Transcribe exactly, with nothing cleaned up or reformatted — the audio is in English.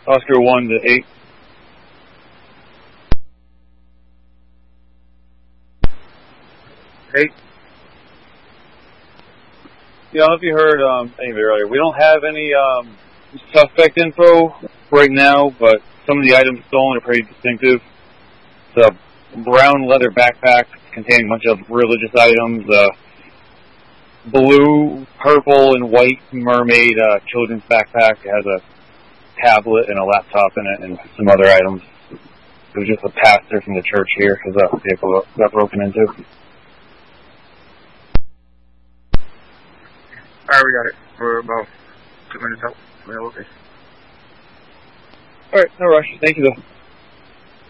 Oscar one to eight. Eight. Yeah, I don't know if you heard um, any of it earlier. We don't have any um, suspect info right now, but some of the items stolen are pretty distinctive. It's a brown leather backpack containing a bunch of religious items, uh, blue, purple, and white mermaid uh, children's backpack. It has a tablet and a laptop in it and some other items. It was just a pastor from the church here because that vehicle got broken into. Alright, we got it. We're about two minutes out. We're okay. Alright, no rush. Thank you, though.